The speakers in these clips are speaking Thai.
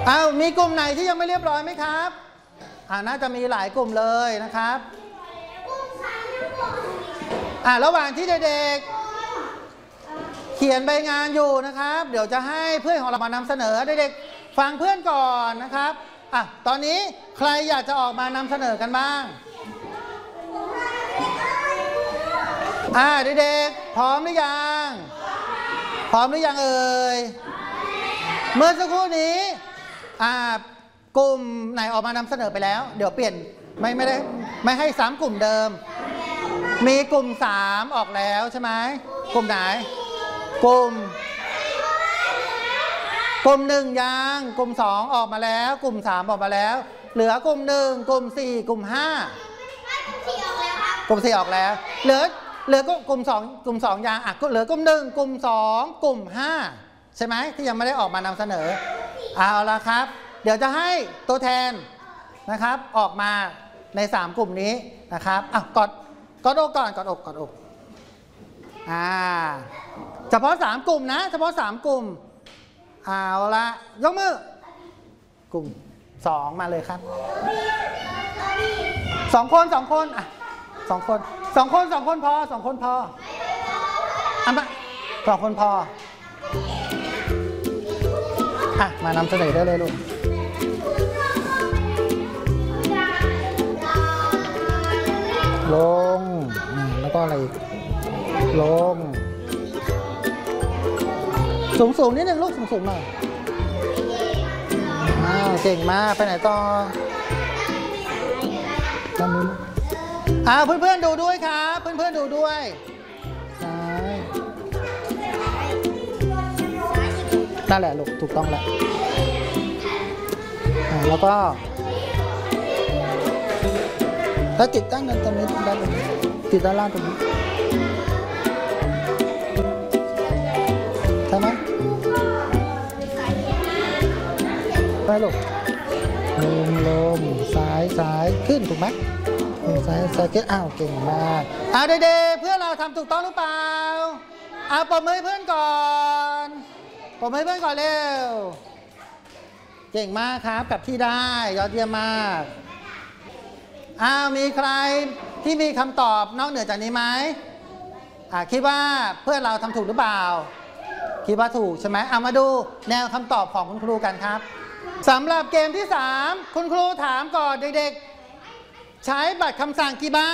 มีกลุ่มไหนที่ยังไม่เรียบร้อยไหมครับน่าจะมีหลายกลุ่มเลยนะครับระหว่างที่เด็กๆเขียนใบงานอยู่นะครับเดี๋ยวจะให้เพื่อนของเรามานำเสนอเด็กๆฟังเพื่อนก่อนนะครับตอนนี้ใครอยากจะออกมานำเสนอกันบ้างเด็กๆพร้อมหรือยังเอ่ยเมื่อสักครู่นี้กลุ่มไหนออกมานำเสนอไปแล้วเดี๋ยวเปลี่ยนไม่ให้3กลุ่มเดิมมีกลุ่ม3ออกแล้วใช่ไหมกลุ่มไหนกลุ่ม1ยังกลุ่ม2ออกมาแล้วกลุ่ม3ออกมาแล้วเหลือกลุ่ม1กลุ่ม4กลุ่ม5กลุ่ม4ออกแล้วเหลือกลุ่ม2ยังเหลือกลุ่ม1กลุ่ม2กลุ่ม5ใช่ไหมที่ยังไม่ได้ออกมานำเสนอเอาละครับเดี๋ยวจะให้ตัวแทนนะครับออกมาใน3กลุ่มนี้นะครับกอดอกก่อนกอดอกเฉพาะ3กลุ่มนะเฉพาะ3กลุ่มเอาละยกมือกลุ่ม2มาเลยครับ2 คน2 คน2 คน2 คนพอ2 คนพอมา2 คนพอมานำเสนอได้เลยลูกลงแล้วก็อะไรอีกลงสูงนิดนึงลูกสูงหน่อยเก่งมากไปไหนต่อด้านนู้นเพื่อนๆดูด้วยครับเพื่อนๆดูด้วยซ้ายนั่นแหละลูกถูกต้องแหละแล้วก็ถ้าติดตั้งกันตรงนี้ด้านนี้ติดด้านล่างตรงนี้ใช่ไหมไปลูกลมซ้ายขึ้นถูกไหมซ้ายเก่งเก่งมากเด็กๆเพื่อนเราทำถูกต้องหรือเปล่าปรบมือเพื่อนก่อนเร็วเก่งมากครับกับที่ได้ยอดเยี่ยมมากมีใครที่มีคำตอบนอกเหนือจากนี้ไหมคิดว่าเพื่อนเราทำถูกหรือเปล่าคิดว่าถูกใช่ไหมมาดูแนวคำตอบของคุณครูกันครับสำหรับเกมที่3คุณครูถามก่อนเด็กๆใช้บัตรคำสั่งกี่ใบ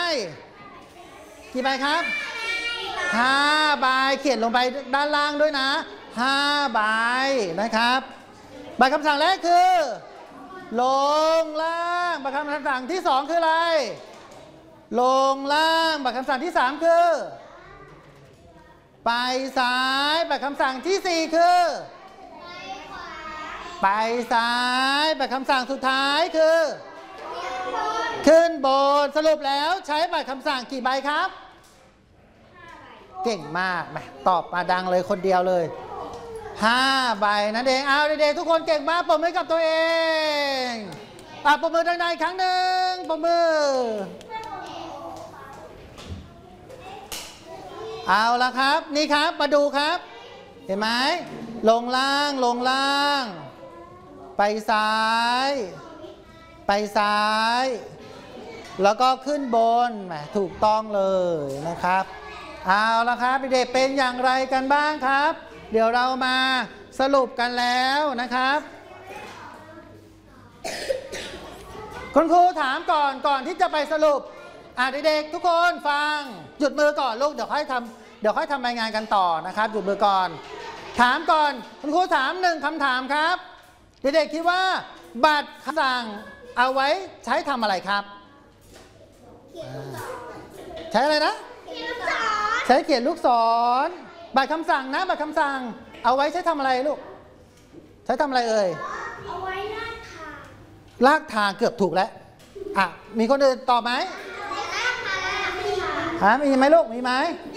ครับ5 ใบเขียนลงไปด้านล่างด้วยนะ5 ใบนะครับบัตรคำสั่งแรกคือลงล่างบัตรคำสั่งที่2คืออะไรลงล่างบัตรคำสั่งที่3คือไปซ้ายบัตรคำสั่งที่4คือไปซ้ายบัตรคำสั่งสุดท้ายคือขึ้นบนสรุปแล้วใช้บัตรคำสั่งกี่ใบครับเก่งมากตอบมาดังเลยคนเดียวเลย5 ใบนั่นเองเด็กๆทุกคนเก่งมากปรบมือกับตัวเองปรบมือดังๆอีกครั้งหนึ่งปรบมือเอาละครับนี่ครับมาดูครับเห็นไหมลงล่างไปซ้ายแล้วก็ขึ้นบนถูกต้องเลยนะครับเอาละครับเด็กๆเป็นอย่างไรกันบ้างครับเดี๋ยวเรามาสรุปกันแล้วนะครับคุณครูถามก่อนที่จะไปสรุปเด็กๆทุกคนฟังหยุดมือก่อนลูกเดี๋ยวค่อยทำรายงานกันต่อนะครับหยุดมือก่อนถามก่อนคุณครูถาม1คำถามครับเด็กๆคิดว่าบัตรคำสั่งเอาไว้ใช้ทำอะไรครับใช้อะไรนะใช้เขียนลูกศรบัตรคำสั่งนะบัตรคำสั่งเอาไว้ใช้ทำอะไรลูกใช้ทำอะไรเอ่ยเอาไว้ลากทางเกือบถูกแล้วมีคนอื่นตอบไหมมีไหมลูกมีไหม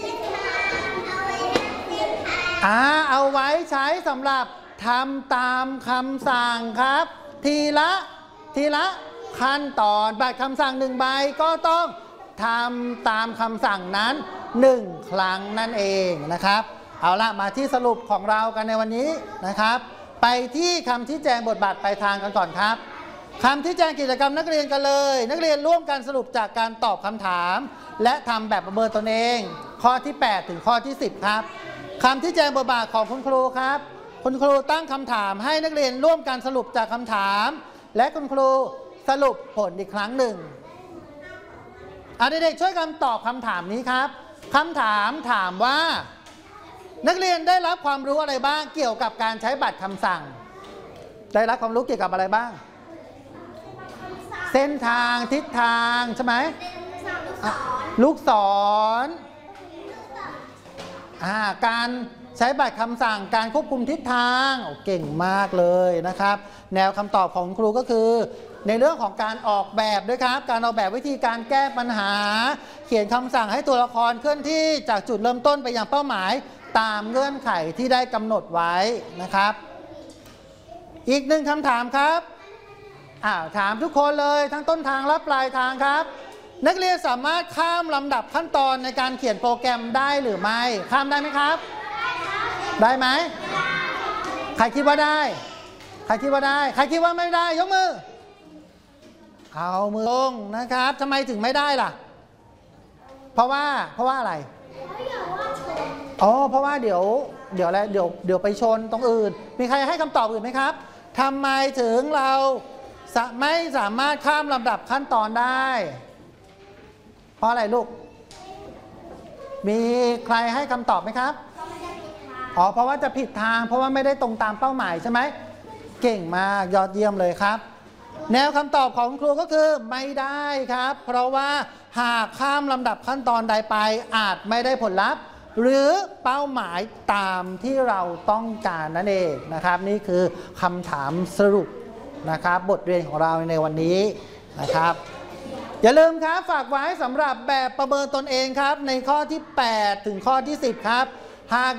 เอาไว้ใช้สำหรับทำตามคำสั่งครับทีละขั้นตอนบัตรคำสั่ง1 ใบก็ต้องทำตามคำสั่งนั้น1 ครั้งนั่นเองนะครับเอาละมาที่สรุปของเรากันในวันนี้นะครับไปที่คำชี้แจงบทบาทปลายทางกันก่อนครับคำชี้แจงกิจกรรมนักเรียนกันเลยนักเรียนร่วมกันสรุปจากการตอบคำถามและทำแบบประเมินตนเองข้อที่ 8 ถึงข้อที่ 10 ครับคำชี้แจงบทบาทของคุณครูครับคุณครูตั้งคำถามให้นักเรียนร่วมกันสรุปจากคำถามและคุณครูสรุปผลอีกครั้งหนึ่งเด็กๆช่วยกันตอบคำถามนี้ครับคำถามถามว่านักเรียนได้รับความรู้อะไรบ้างเกี่ยวกับการใช้บัตรคำสั่งได้รับความรู้เกี่ยวกับอะไรบ้างเส้นทางทิศทางใช่ไหมลูกศรการใช้บัตรคำสั่งการควบคุมทิศทางเก่งมากเลยนะครับแนวคำตอบของครูก็คือในเรื่องของการออกแบบด้วยครับการออกแบบวิธีการแก้ปัญหาเขียนคำสั่งให้ตัวละครเคลื่อนที่จากจุดเริ่มต้นไปยังเป้าหมายตามเงื่อนไขที่ได้กำหนดไว้นะครับอีกหนึ่งคำถามครับถามทุกคนเลยทั้งต้นทางและปลายทางครับนักเรียนสามารถข้ามลำดับขั้นตอนในการเขียนโปรแกรมได้หรือไม่ข้ามได้ไหมครับได้ไหมใครคิดว่าได้ใครคิดว่าได้ใครคิดว่าไม่ได้ยกมือเอามือลงนะครับทำไมถึงไม่ได้ล่ะเพราะว่าอะไรเพราะว่าเดี๋ยวอะไรเดี๋ยวไปชนตรงอื่นมีใครให้คำตอบอื่นไหมครับทำไมถึงเราไม่สามารถข้ามลำดับขั้นตอนได้เพราะอะไรลูกมีใครให้คำตอบไหมครับเพราะว่าจะผิดทางเพราะว่าไม่ได้ตรงตามเป้าหมายใช่ไหมเก่งมากยอดเยี่ยมเลยครับแนวคำตอบของครูก็คือไม่ได้ครับเพราะว่าหากข้ามลำดับขั้นตอนใดไปอาจไม่ได้ผลลัพธ์หรือเป้าหมายตามที่เราต้องการนั่นเองนะครับนี่คือคำถามสรุปนะครับบทเรียนของเราในวันนี้นะครับอย่าลืมครับฝากไว้สำหรับแบบประเมินตนเองครับในข้อที่ 8 ถึงข้อที่ 10 ครับหาก